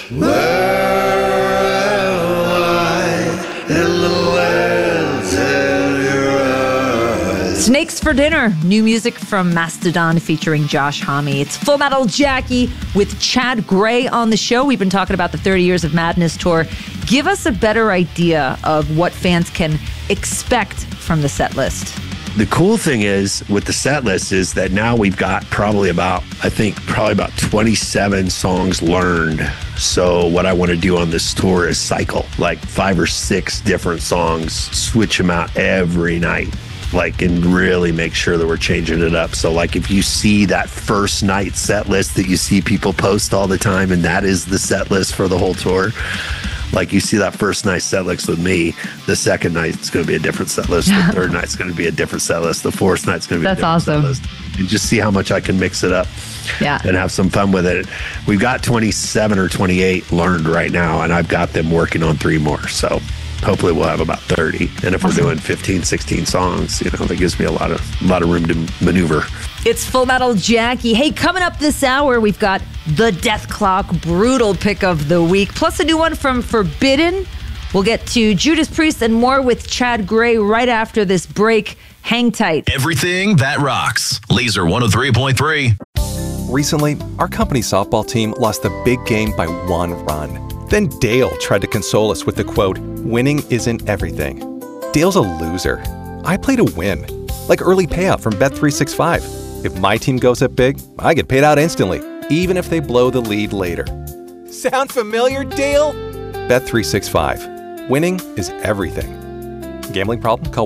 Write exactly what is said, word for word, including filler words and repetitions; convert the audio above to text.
Snakes for Dinner, new music from Mastodon featuring Josh Homme. It's Full Metal Jackie with Chad Gray on the show. We've been talking about the thirty Years of Madness tour. Give us a better idea of what fans can expect from the set list. The cool thing is with the set list is that now we've got probably about, I think, probably about twenty-seven songs learned. So what I want to do on this tour is cycle like five or six different songs, switch them out every night. Like, and really make sure that we're changing it up. So like if you see that first night set list that you see people post all the time, and that is the set list for the whole tour, like you see that first night set list with me, the second night it's going to be a different set list, the third night's going to be a different set list, the fourth night's going to be That's a different awesome. set list. And just see how much I can mix it up. Yeah. And have some fun with it. We've got twenty-seven or twenty-eight learned right now, and I've got them working on three more. So hopefully we'll have about thirty. And if awesome. We're doing fifteen, sixteen songs, you know, that gives me a lot of a lot of room to maneuver. It's Full Metal Jackie. Hey, coming up this hour, we've got the Death Clock Brutal pick of the week, plus a new one from Forbidden. We'll get to Judas Priest and more with Chad Gray right after this break. Hang tight. Everything that rocks. Laser one oh three point three. Recently, our company softball team lost the big game by one run. Then Dale tried to console us with the quote, "Winning isn't everything." Dale's a loser. I play to win. Like early payout from Bet three sixty-five. If my team goes up big, I get paid out instantly, even if they blow the lead later. Sound familiar, Dale? Bet three sixty-five. Winning is everything. Gambling problem? Call